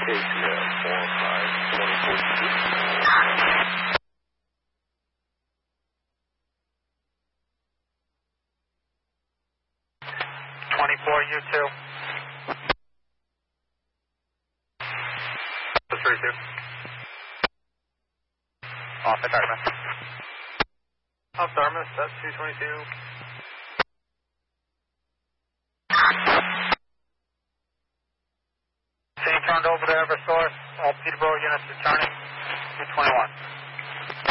KCF 4524. 24 U2. 32. Off at Dartmouth. Off Dartmouth, that's 222. Scene turned over to Eversource. All Peterborough units returning. 221.